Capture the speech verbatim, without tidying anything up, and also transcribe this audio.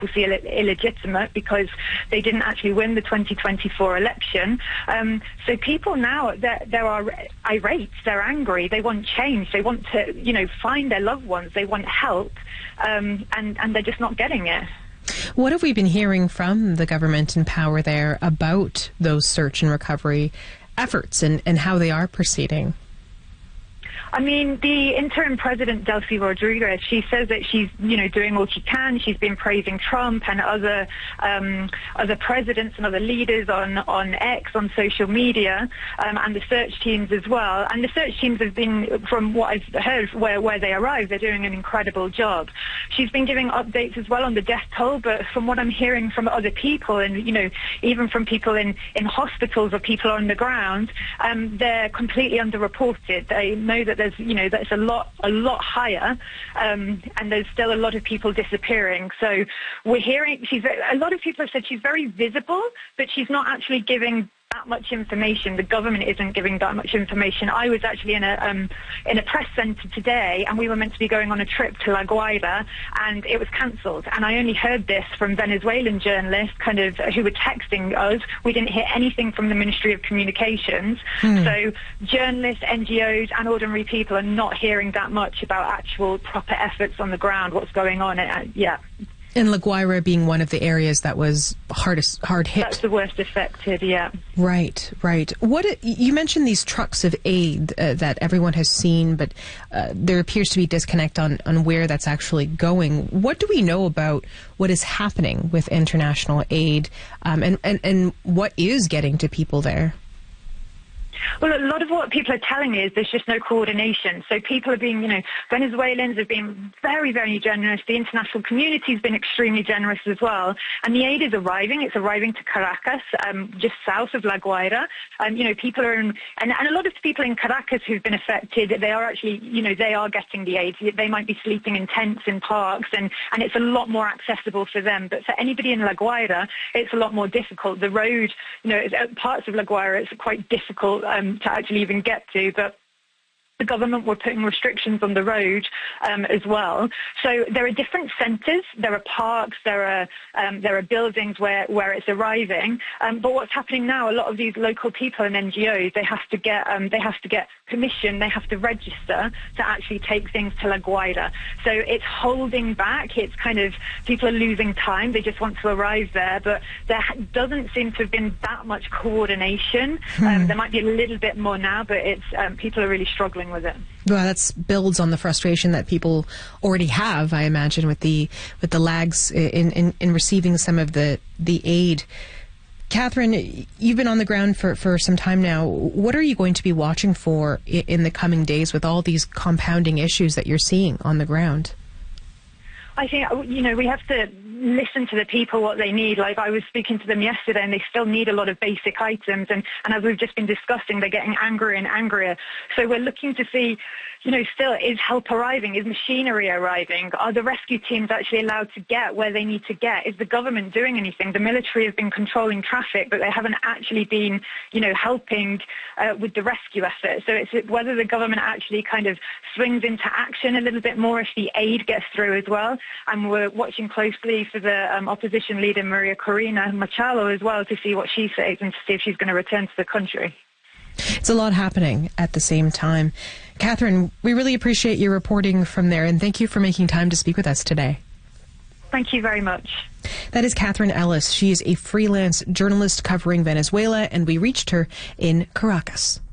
see Ill- illegitimate because they didn't actually win the twenty twenty-four election. Um, so people now, there are irate, they're angry, they want change, they want to, you know, find their loved ones, they want help, um, and, and they're just not getting it. What have we been hearing from the government in power there about those search and recovery efforts and, and how they are proceeding? I mean, the interim president, Delcy Rodriguez, she says that she's, you know, doing all she can. She's been praising Trump and other um, other presidents and other leaders on, on X, on social media, um, and the search teams as well. And the search teams have been, from what I've heard, where, where they arrive, they're doing an incredible job. She's been giving updates as well on the death toll, but from what I'm hearing from other people, and, you know, even from people in, in hospitals or people on the ground, um, they're completely underreported. They know that there's, you know, that's a lot, a lot higher, um, and there's still a lot of people disappearing. So we're hearing, she's, a lot of people have said she's very visible, but she's not actually giving that much information. The government isn't giving that much information. I was actually in a um, in a press centre today, and we were meant to be going on a trip to La Guaira, and it was cancelled. And I only heard this from Venezuelan journalists, kind of, who were texting us. We didn't hear anything from the Ministry of Communications. Hmm. So journalists, N G Os, and ordinary people are not hearing that much about actual proper efforts on the ground. What's going on? Uh, yeah. And La Guaira being one of the areas that was hardest, hard hit. That's the worst affected, yeah. Right, right. What you mentioned these trucks of aid uh, that everyone has seen, but uh, there appears to be disconnect on, on where that's actually going. What do we know about what is happening with international aid, um, and, and, and what is getting to people there? Well, a lot of what people are telling me is there's just no coordination. So people are being, you know, Venezuelans have been very, very generous. The international community has been extremely generous as well. And the aid is arriving. It's arriving to Caracas, um, just south of La Guaira. Um, you know, people are in, and, and a lot of people in Caracas who've been affected, they are actually, you know, they are getting the aid. They might be sleeping in tents in parks, and, and it's a lot more accessible for them. But for anybody in La Guaira, it's a lot more difficult. The road, you know, parts of La Guaira, it's quite difficult Um, to actually even get to, but the government were putting restrictions on the road um, as well. So there are different centres, there are parks, there are um, there are buildings where, where it's arriving. Um, but what's happening now, a lot of these local people and N G Os, they have to get um, they have to get permission, they have to register to actually take things to La Guaira. So it's holding back. It's kind of, people are losing time. They just want to arrive there, but there doesn't seem to have been that much coordination. Hmm. Um, there might be a little bit more now, but it's um, people are really struggling with it. Well, that builds on the frustration that people already have, I imagine, with the with the lags in, in, in receiving some of the, the aid. Catherine, you've been on the ground for, for some time now. What are you going to be watching for in, in the coming days with all these compounding issues that you're seeing on the ground? I think, you know, we have to listen to the people, what they need. Like, I was speaking to them yesterday, and they still need a lot of basic items. And, and as we've just been discussing, they're getting angrier and angrier. So we're looking to see, you know, still, is help arriving? Is machinery arriving? Are the rescue teams actually allowed to get where they need to get? Is the government doing anything? The military have been controlling traffic, but they haven't actually been, you know, helping uh, with the rescue effort. So it's whether the government actually kind of swings into action a little bit more if the aid gets through as well. And we're watching closely for the um, opposition leader, Maria Corina Machado, as well, to see what she says and to see if she's going to return to the country. It's a lot happening at the same time. Catherine, we really appreciate your reporting from there, and thank you for making time to speak with us today. Thank you very much. That is Catherine Ellis. She is a freelance journalist covering Venezuela, and we reached her in Caracas.